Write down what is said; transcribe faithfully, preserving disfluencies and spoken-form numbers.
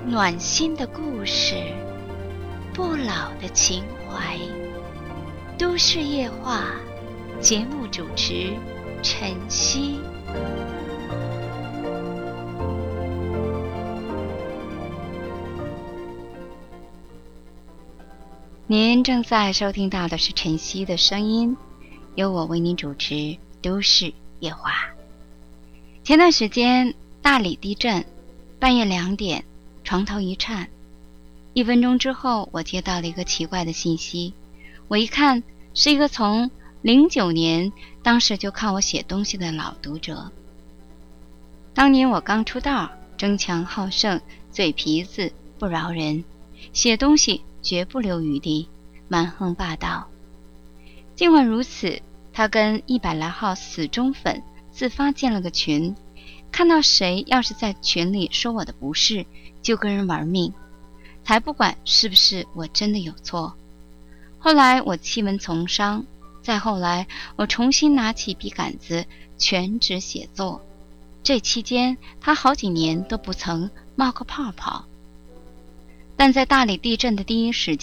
暖心的故事，不老的情怀。都市夜话，节目主持晨曦。您正在收听到的是晨曦的声音，由我为您主持都市夜话。前段时间大理地震，半夜两点床头一颤，一分钟之后我接到了一个奇怪的信息，我一看是一个从零九年当时就看我写东西的老读者。当年我刚出道，争强好胜，嘴皮子不饶人，写东西绝不留余地，蛮横霸道。尽管如此，他跟一百来号死忠粉自发建了个群，看到谁要是在群里说我的不是，就跟人玩命，才不管是不是我真的有错。后来我弃文从商，再后来我重新拿起笔杆子全职写作，这期间他好几年都不曾冒个泡泡。但在大理地震的第一时间，